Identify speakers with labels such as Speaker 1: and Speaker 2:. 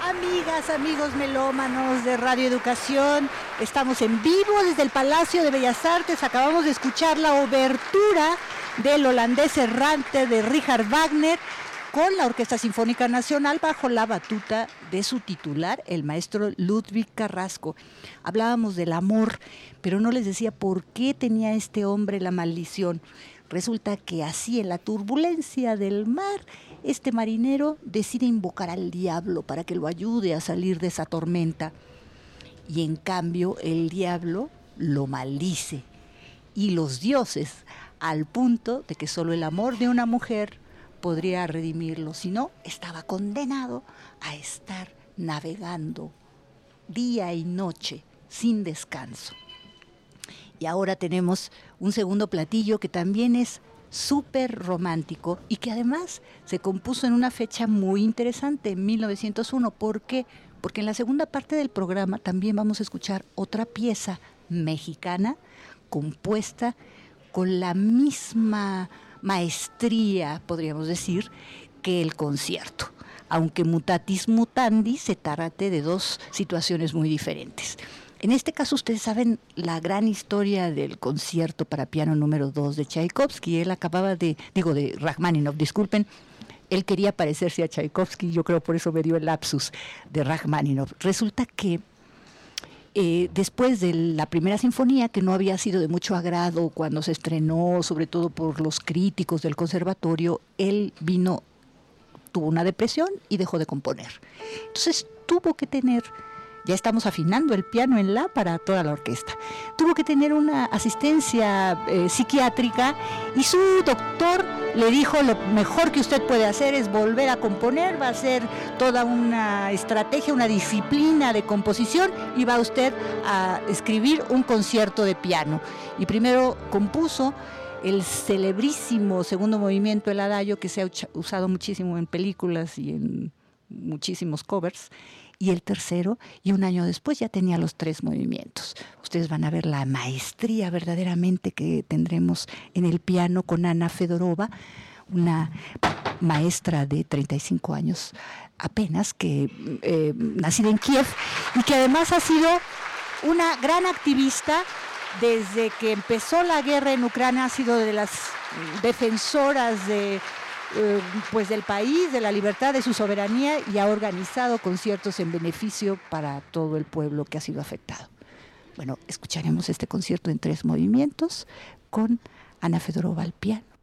Speaker 1: Amigas, amigos melómanos de Radio Educación, estamos en vivo desde el Palacio de Bellas Artes. Acabamos de escuchar la obertura del Holandés Errante de Richard Wagner con la Orquesta Sinfónica Nacional bajo la batuta de su titular, el maestro Ludwig Carrasco. Hablábamos del amor, pero no les decía por qué tenía este hombre la maldición. Resulta que así, en la turbulencia del mar, este marinero decide invocar al diablo para que lo ayude a salir de esa tormenta. Y en cambio el diablo lo maldice. Y los dioses, al punto de que solo el amor de una mujer podría redimirlo. Si no, estaba condenado a estar navegando día y noche sin descanso. Y ahora tenemos un segundo platillo que también es súper romántico y que además se compuso en una fecha muy interesante, en 1901. ¿Por qué? Porque en la segunda parte del programa también vamos a escuchar otra pieza mexicana compuesta con la misma maestría, podríamos decir, que el concierto, aunque mutatis mutandi se trate de dos situaciones muy diferentes. En este caso, ustedes saben la gran historia del concierto para piano número 2 de Tchaikovsky. Él acababa de Rachmaninoff, disculpen, él quería parecerse a Tchaikovsky, yo creo por eso me dio el lapsus de Rachmaninoff. Resulta que después de la primera sinfonía, que no había sido de mucho agrado cuando se estrenó, sobre todo por los críticos del conservatorio, él tuvo una depresión y dejó de componer. Entonces tuvo que tener... Ya estamos afinando el piano en la para toda la orquesta. Tuvo que tener una asistencia psiquiátrica y su doctor le dijo: lo mejor que usted puede hacer es volver a componer, va a ser toda una estrategia, una disciplina de composición y va usted a escribir un concierto de piano. Y primero compuso el celebrísimo segundo movimiento, el Adagio, que se ha usado muchísimo en películas y en muchísimos covers, y el tercero, y un año después ya tenía los 3 movimientos. Ustedes van a ver la maestría verdaderamente que tendremos en el piano con Ana Fedorova, una maestra de 35 años apenas, que nacida en Kiev, y que además ha sido una gran activista desde que empezó la guerra en Ucrania. Ha sido de las defensoras del país, de la libertad, de su soberanía, y ha organizado conciertos en beneficio para todo el pueblo que ha sido afectado. Bueno, escucharemos este concierto en 3 movimientos con Ana Fedorova al piano.